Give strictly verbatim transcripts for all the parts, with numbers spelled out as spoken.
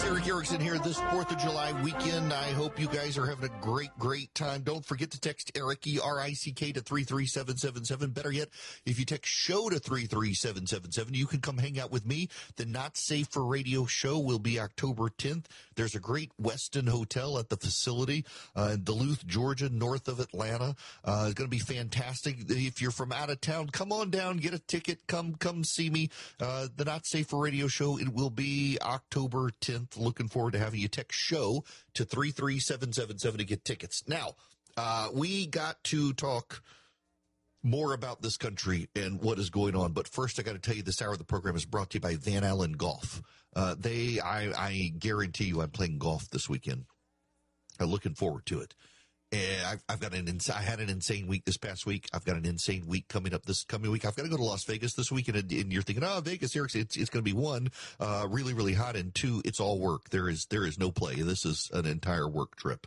Erick Erickson here this fourth of July weekend. I hope you guys are having a great, great time. Don't forget to text Eric, E R I C K, to three three seven seven seven. Better yet, if you text SHOW to three three seven seven seven, you can come hang out with me. The Not Safe for Radio show will be October tenth. There's a great Westin Hotel at the facility uh, in Duluth, Georgia, north of Atlanta. Uh, it's going to be fantastic. If you're from out of town, come on down, get a ticket, come come see me. Uh, the Not Safe for Radio show, it will be October tenth. Looking forward to having you. Text SHOW to three three seven seven seven to get tickets. Now, uh, we got to talk more about this country and what is going on. But first, I got to tell you, this hour of the program is brought to you by Van Allen Golf. Uh, they, I, I guarantee you I'm playing golf this weekend. I'm looking forward to it. And I've, I've got an, ins- I had an insane week this past week. I've got an insane week coming up this coming week. I've got to go to Las Vegas this weekend, and, and you're thinking, oh, Vegas, Eric, it's, it's going to be one, uh, really, really hot, and two, it's all work. There is, there is no play. This is an entire work trip.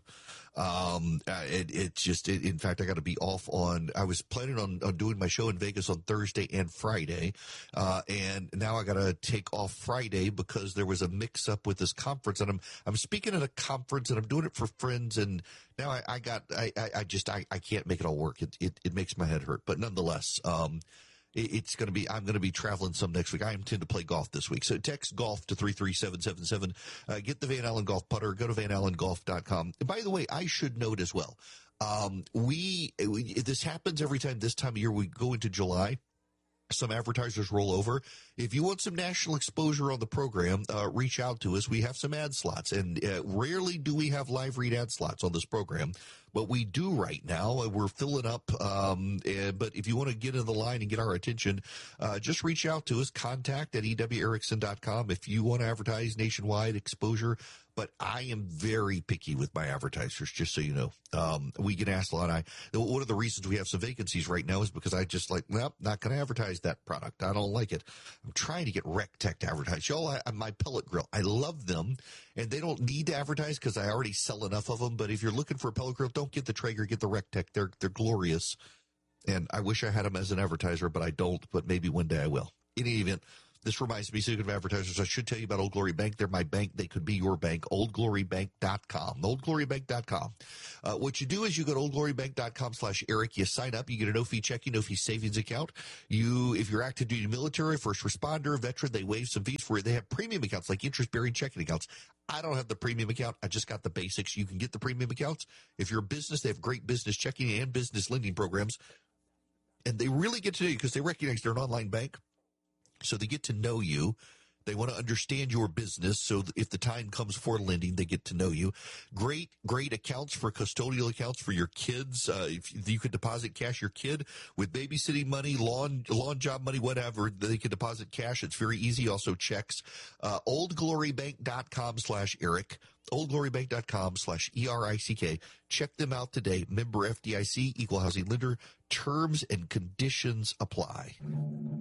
Um, uh, it, it's just, it, in fact, I got to be off on, I was planning on, on doing my show in Vegas on Thursday and Friday. Uh, and now I got to take off Friday because there was a mix up with this conference, and I'm, I'm speaking at a conference, and I'm doing it for friends. And now I, I got, I, I, I just, I, I can't make it all work. It, it, it makes my head hurt, but nonetheless, um, it's going to be, I'm going to be traveling some next week. I intend to play golf this week. So text golf to three three seven seven seven. Uh, get the Van Allen Golf putter. Go to van allen golf dot com. And by the way, I should note as well, um, we, we, this happens every time this time of year we go into July. Some advertisers roll over. If you want some national exposure on the program, uh, reach out to us. We have some ad slots, and uh, rarely do we have live read ad slots on this program, but we do right now. We're filling up. Um, and, but if you want to get in the line and get our attention, uh, just reach out to us. Contact at e w erickson dot com if you want to advertise nationwide exposure. But I am very picky with my advertisers, just so you know. Um, we get asked a lot. I, one of the reasons we have some vacancies right now is because I just like, nope, not going to advertise that product. I don't like it. I'm trying to get RecTech to advertise. Y'all, I, my pellet grill, I love them, and they don't need to advertise because I already sell enough of them. But if you're looking for a pellet grill, don't get the Traeger, get the RecTech. They're, they're glorious. And I wish I had them as an advertiser, but I don't. But maybe one day I will. In any event, this reminds me, speaking of advertisers, I should tell you about Old Glory Bank. They're my bank. They could be your bank. old glory bank dot com. old glory bank dot com. Uh, what you do is you go to old glory bank dot com slash Eric. You sign up. You get a no-fee checking, no-fee savings account. You, if you're active duty military, first responder, veteran, they waive some fees for it. They have premium accounts like interest-bearing checking accounts. I don't have the premium account. I just got the basics. You can get the premium accounts. If you're a business, they have great business checking and business lending programs. And they really get to know you because they recognize they're an online bank. So they get to know you. They want to understand your business. So if the time comes for lending, they get to know you. Great, great accounts for custodial accounts for your kids. Uh, if you could deposit cash, your kid with babysitting money, lawn, lawn job money, whatever, they can deposit cash. It's very easy. Also checks, uh, old glory bank dot com slash Eric, old glory bank dot com slash E R I C K. Check them out today. Member F D I C, equal housing lender. Terms and conditions apply.